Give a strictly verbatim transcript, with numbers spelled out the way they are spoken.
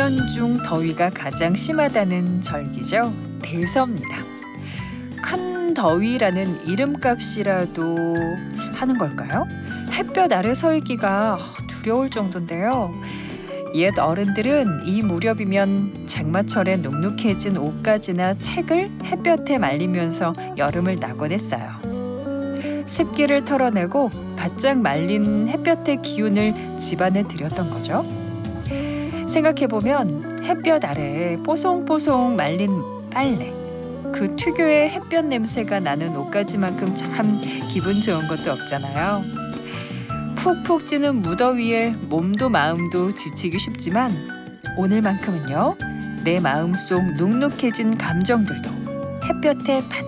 년 중 더위가 가장 심하다는 절기죠. 대서입니다. 큰 더위라는 이름값이라도 하는 걸까요? 햇볕 아래 서 있기가 두려울 정도인데요. 옛 어른들은 이 무렵이면 장마철에 눅눅해진 옷가지나 책을 햇볕에 말리면서 여름을 나곤 했어요. 습기를 털어내고 바짝 말린 햇볕의 기운을 집안에 들였던 거죠. 생각해보면 햇볕 아래 뽀송뽀송 말린 빨래, 그 특유의 햇볕 냄새가 나는 옷가지만큼 참 기분 좋은 것도 없잖아요. 푹푹 찌는 무더위에 몸도 마음도 지치기 쉽지만 오늘만큼은요, 내 마음속 눅눅해진 감정들도 햇볕에